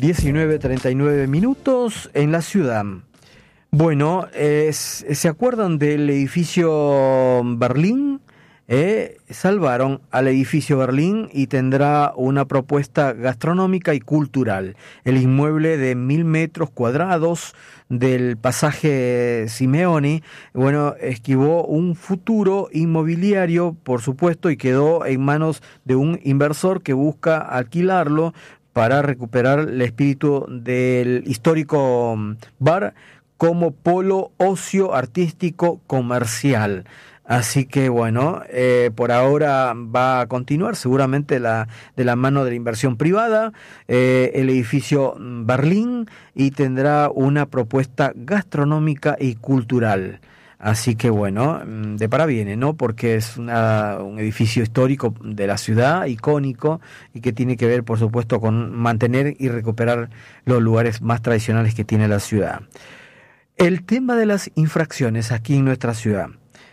19:39 en la ciudad. Bueno, ¿se acuerdan del edificio Berlín? Salvaron al edificio Berlín y tendrá una propuesta gastronómica y cultural. El inmueble de 1.000 metros cuadrados del pasaje Simeoni, bueno, esquivó un futuro inmobiliario, por supuesto, y quedó en manos de un inversor que busca alquilarlo para recuperar el espíritu del histórico bar como polo ocio artístico comercial. Así que bueno, por ahora va a continuar seguramente de la mano de la inversión privada, el edificio Berlín, y tendrá una propuesta gastronómica y cultural. Así que bueno, de para viene, ¿no? Porque es un edificio histórico de la ciudad, icónico, y que tiene que ver, por supuesto, con mantener y recuperar los lugares más tradicionales que tiene la ciudad. El tema de las infracciones aquí en nuestra ciudad.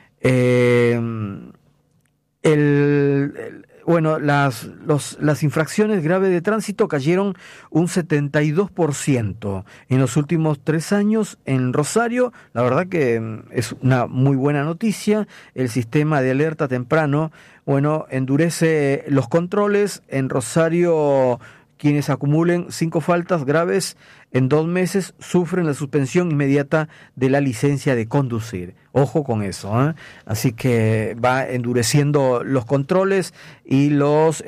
Las infracciones graves de tránsito cayeron un 72% en los últimos 3 años en Rosario. La verdad que es una muy buena noticia. El sistema de alerta temprano, bueno, endurece los controles en Rosario. Quienes acumulen 5 faltas graves en 2 meses sufren la suspensión inmediata de la licencia de conducir. Ojo con eso, ¿eh? Así que va endureciendo los controles y las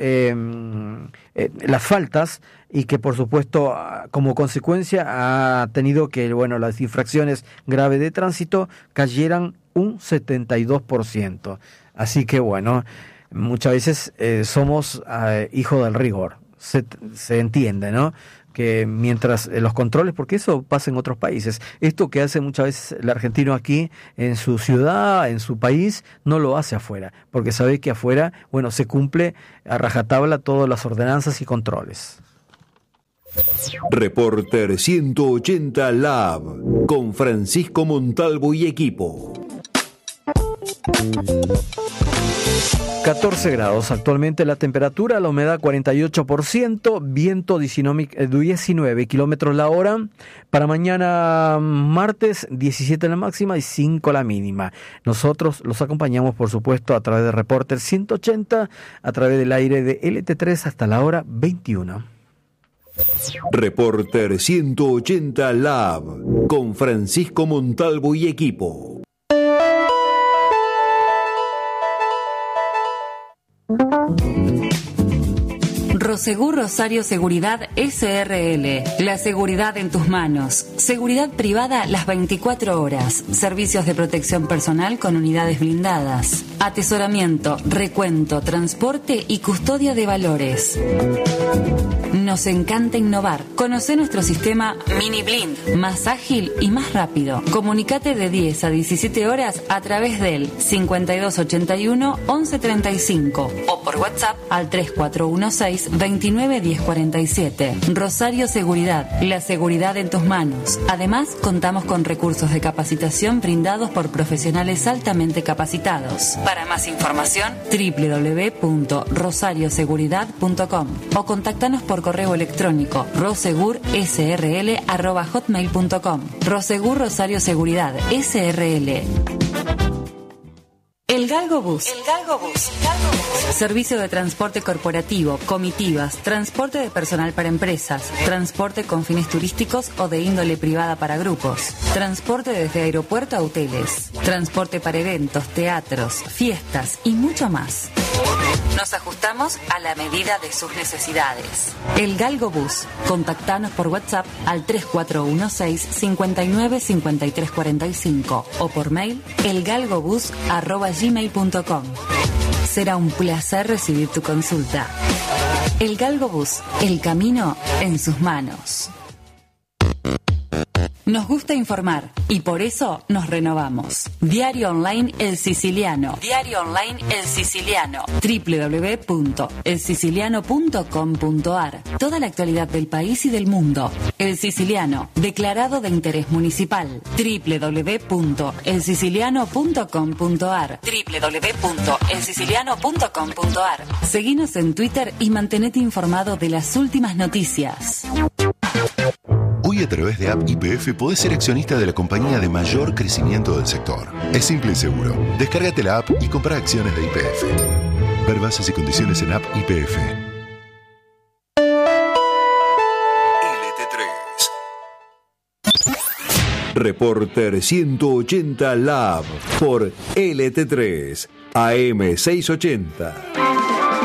faltas, y que por supuesto como consecuencia ha tenido que las infracciones graves de tránsito cayeran un 72%. Así que muchas veces somos hijos del rigor. Se entiende, ¿no? Que mientras los controles, porque eso pasa en otros países, esto que hace muchas veces el argentino aquí en su ciudad, en su país, no lo hace afuera, porque sabe que afuera, se cumple a rajatabla todas las ordenanzas y controles. Reporter 180 Lab con Francisco Montalvo y equipo. 14 grados actualmente la temperatura, la humedad 48%, viento 19 kilómetros la hora. Para mañana martes 17 la máxima y 5 la mínima. Nosotros los acompañamos, por supuesto, a través de Reporter 180, a través del aire de LT3 hasta la hora 21. Reporter 180 Lab con Francisco Montalvo y equipo. Prosegur Rosario Seguridad SRL. La seguridad en tus manos. Seguridad privada las 24 horas. Servicios de protección personal con unidades blindadas. Atesoramiento, recuento, transporte y custodia de valores. Nos encanta innovar. Conoce nuestro sistema Mini Blind, más ágil y más rápido. Comunicate de 10 a 17 horas a través del 5281 1135 o por WhatsApp al 3416 29 1047. Rosario Seguridad, la seguridad en tus manos. Además, contamos con recursos de capacitación brindados por profesionales altamente capacitados. Para más información, www.rosarioseguridad.com o contáctanos por correo electrónico rosegursrl@hotmail.com. Rosegur Rosario Seguridad SRL. El Galgo Bus. Servicio de transporte corporativo, comitivas, transporte de personal para empresas, transporte con fines turísticos o de índole privada para grupos, transporte desde aeropuerto a hoteles, transporte para eventos, teatros, fiestas y mucho más. Nos ajustamos a la medida de sus necesidades. El Galgo Bus. Contactanos por WhatsApp al 3416 59 53 45 o por mail elgalgobus@gmail.com. Será un placer recibir tu consulta. El Galgo Bus. El camino en sus manos. Nos gusta informar y por eso nos renovamos. Diario Online El Siciliano. Diario Online El Siciliano. www.elsiciliano.com.ar. Toda la actualidad del país y del mundo. El Siciliano, declarado de interés municipal. www.elsiciliano.com.ar. www.elsiciliano.com.ar. Seguinos en Twitter y mantenete informado de las últimas noticias. Hoy a través de App YPF podés ser accionista de la compañía de mayor crecimiento del sector. Es simple y seguro. Descárgate la app y comprá acciones de YPF. Ver bases y condiciones en App YPF. Reporter 180 Lab por LT3 AM 680.